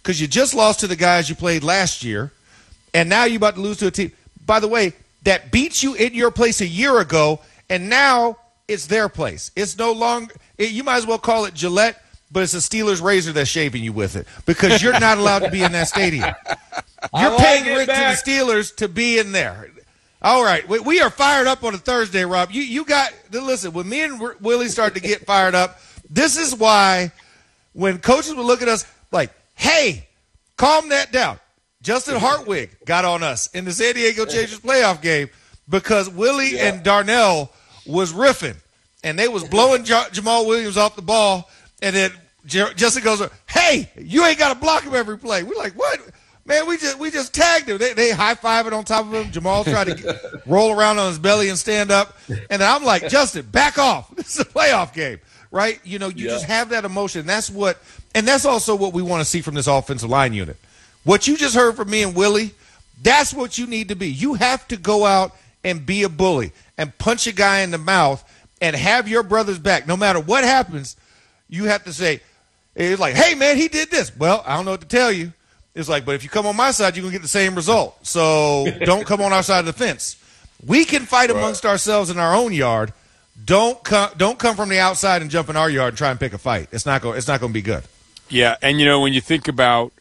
because you just lost to the guys you played last year, and now you're about to lose to a team, by the way, that beat you in your place a year ago, and now it's their place. It's no longer – you might as well call it Gillette, but it's a Steelers razor that's shaving you with it because you're not allowed to be in that stadium. You're paying rent to the Steelers to be in there. All right, we are fired up on a Thursday, Rob. You got – listen, when me and Willie start to get fired up, this is why when coaches would look at us like, hey, calm that down. Justin Hartwig got on us in the San Diego Chargers playoff game because Willie and Darnell was riffing, and they was blowing Jamal Williams off the ball, and then Justin goes, hey, you ain't got to block him every play. We're like, what? Man, we just tagged him. They high-fiving on top of him. Jamal tried to roll around on his belly and stand up. And then I'm like, Justin, back off. This is a playoff game, right? You just have that emotion. That's also what we want to see from this offensive line unit. What you just heard from me and Willie, that's what you need to be. You have to go out and be a bully and punch a guy in the mouth and have your brother's back. No matter what happens, you have to say, it's like, hey, man, he did this. Well, I don't know what to tell you. It's like, but if you come on my side, you're going to get the same result. So don't come on our side of the fence. We can fight amongst ourselves in our own yard. Don't come from the outside and jump in our yard and try and pick a fight. It's not going to be good. Yeah, and, when you think about,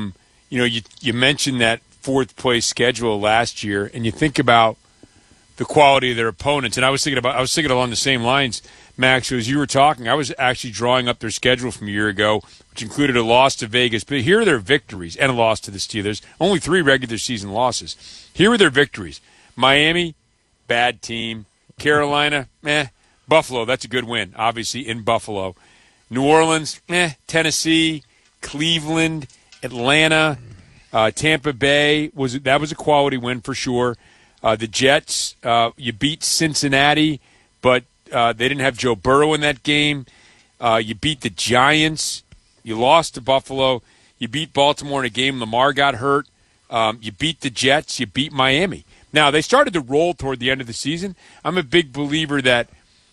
you mentioned that fourth-place schedule last year, and you think about the quality of their opponents. And I was thinking along the same lines, Max, as you were talking. I was actually drawing up their schedule from a year ago, which included a loss to Vegas. But here are their victories and a loss to the Steelers. Only 3 regular season losses. Here are their victories. Miami, bad team. Carolina, Buffalo, that's a good win, obviously, in Buffalo. New Orleans, Tennessee, Cleveland, Atlanta, Tampa Bay, that was a quality win for sure. The Jets, you beat Cincinnati, but they didn't have Joe Burrow in that game. You beat the Giants. You lost to Buffalo. You beat Baltimore in a game Lamar got hurt. You beat the Jets. You beat Miami. Now, they started to roll toward the end of the season. I'm a big believer that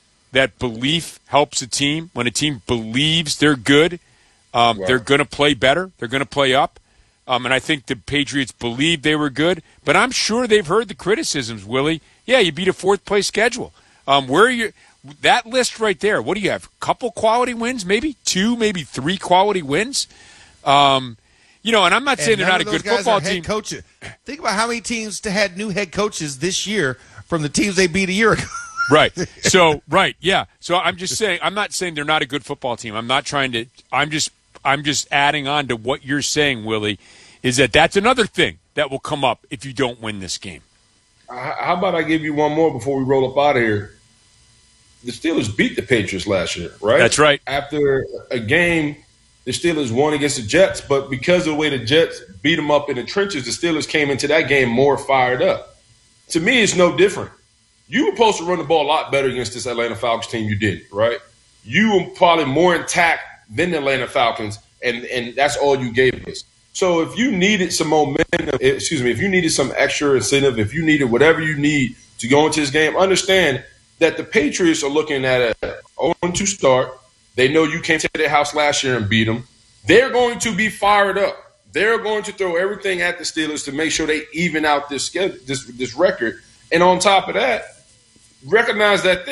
belief helps a team. When a team believes they're good, they're going to play better. They're going to play up. And I think the Patriots believed they were good. But I'm sure they've heard the criticisms, Willie. Yeah, you beat a fourth-place schedule. Where are you? That list right there, what do you have? A couple quality wins, maybe 2, maybe 3 quality wins? And I'm not saying they're not a good football team. Coaches. Think about how many teams had new head coaches this year from the teams they beat a year ago. Right. So, yeah. So I'm just saying, I'm not saying they're not a good football team. I'm not trying to – I'm just adding on to what you're saying, Willie, is that's another thing that will come up if you don't win this game. How about I give you one more before we roll up out of here? The Steelers beat the Patriots last year, right? That's right. After a game, the Steelers won against the Jets, but because of the way the Jets beat them up in the trenches, the Steelers came into that game more fired up. To me, it's no different. You were supposed to run the ball a lot better against this Atlanta Falcons team. You didn't, right? You were probably more intact than the Atlanta Falcons, and that's all you gave us. So if you needed some momentum, if you needed some extra incentive, if you needed whatever you need to go into this game, understand that the Patriots are looking at a 0-2 start. They know you came to their house last year and beat them. They're going to be fired up. They're going to throw everything at the Steelers to make sure they even out this record. And on top of that, recognize that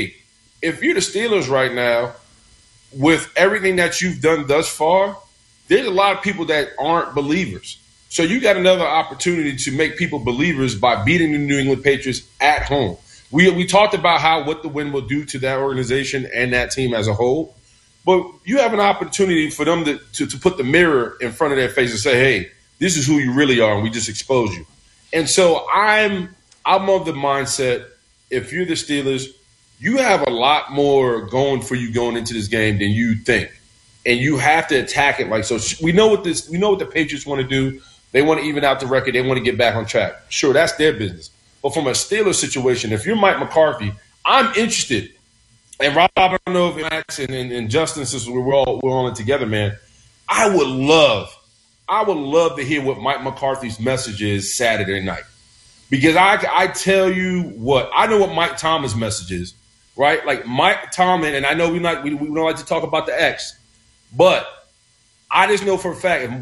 if you're the Steelers right now, with everything that you've done thus far, there's a lot of people that aren't believers. So you got another opportunity to make people believers by beating the New England Patriots at home. We talked about what the win will do to that organization and that team as a whole. But you have an opportunity for them to put the mirror in front of their face and say, hey, this is who you really are, and we just exposed you. And so I'm of the mindset, if you're the Steelers, you have a lot more going for you going into this game than you think. And you have to attack it so. We know what the Patriots want to do. They want to even out the record. They want to get back on track. Sure, that's their business. But from a Steelers situation, if you're Mike McCarthy, I'm interested. And Rob, I don't know if Max and Justin, since we're all in it together, man, I would love to hear what Mike McCarthy's message is Saturday night. Because I tell you what, I know what Mike Tomlin's message is, right? Like Mike Tomlin, and I know we don't like to talk about the X, but I just know for a fact,